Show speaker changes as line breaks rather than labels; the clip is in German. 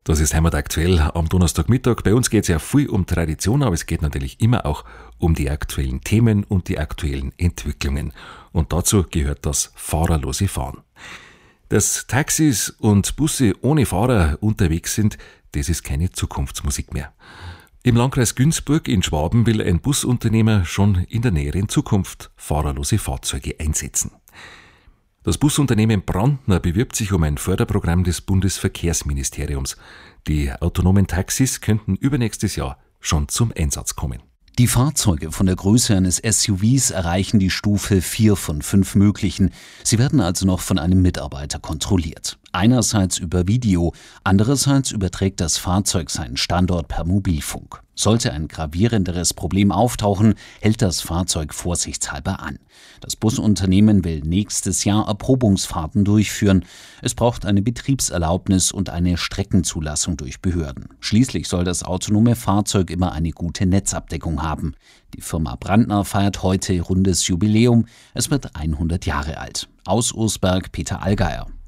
Das ist Heimat aktuell am Donnerstagmittag. Bei uns geht es ja viel um Tradition, aber es geht natürlich immer auch um die aktuellen Themen und die aktuellen Entwicklungen. Und dazu gehört das fahrerlose Fahren. Dass Taxis und Busse ohne Fahrer unterwegs sind, das ist keine Zukunftsmusik mehr. Im Landkreis Günzburg in Schwaben will ein Busunternehmer schon in der näheren Zukunft fahrerlose Fahrzeuge einsetzen. Das Busunternehmen Brandner bewirbt sich um ein Förderprogramm des Bundesverkehrsministeriums. Die autonomen Taxis könnten übernächstes Jahr schon zum Einsatz kommen.
Die Fahrzeuge von der Größe eines SUVs erreichen die Stufe 4 von 5 möglichen. Sie werden also noch von einem Mitarbeiter kontrolliert. Einerseits über Video, andererseits überträgt das Fahrzeug seinen Standort per Mobilfunk. Sollte ein gravierenderes Problem auftauchen, hält das Fahrzeug vorsichtshalber an. Das Busunternehmen will nächstes Jahr Erprobungsfahrten durchführen. Es braucht eine Betriebserlaubnis und eine Streckenzulassung durch Behörden. Schließlich soll das autonome Fahrzeug immer eine gute Netzabdeckung haben. Die Firma Brandner feiert heute rundes Jubiläum. Es wird 100 Jahre alt. Aus Usberg, Peter Allgeier.